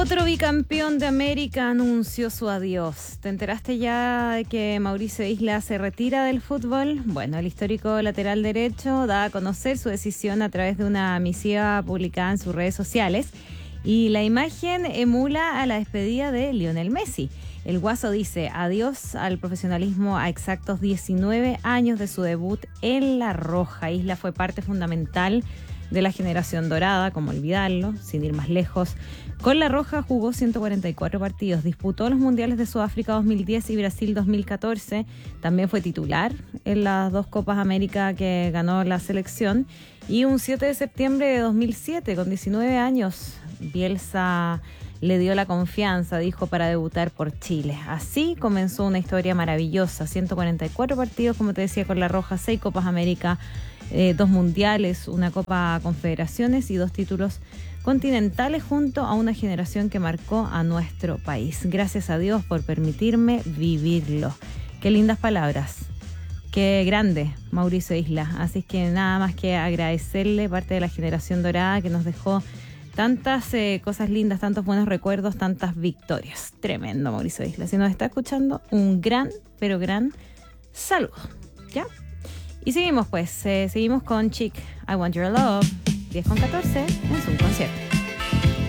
Otro bicampeón de América anunció su adiós. ¿Te enteraste ya de que Mauricio Isla se retira del fútbol? Bueno, el histórico lateral derecho da a conocer su decisión a través de una misiva publicada en sus redes sociales y la imagen emula a la despedida de Lionel Messi. El Guaso dice adiós al profesionalismo a exactos 19 años de su debut en La Roja. Isla fue parte fundamental de la generación dorada, como olvidarlo, sin ir más lejos. Con La Roja jugó 144 partidos, disputó los mundiales de Sudáfrica 2010 y Brasil 2014, también fue titular en las dos Copas América que ganó la selección, y un 7 de septiembre de 2007, con 19 años, Bielsa le dio la confianza, dijo, para debutar por Chile. Así comenzó una historia maravillosa, 144 partidos, como te decía, con La Roja, 6 Copas América, 2 mundiales, una Copa Confederaciones y 2 títulos continentales junto a una generación que marcó a nuestro país. Gracias a Dios por permitirme vivirlo. Qué lindas palabras. Qué grande Mauricio Isla. Así que nada más que agradecerle, parte de la generación dorada que nos dejó tantas cosas lindas, tantos buenos recuerdos, tantas victorias. Tremendo Mauricio Isla. Si nos está escuchando, un gran, pero gran saludo. ¿Ya? Y seguimos pues, seguimos con Chic, I Want Your Love, 10:14 en su concierto.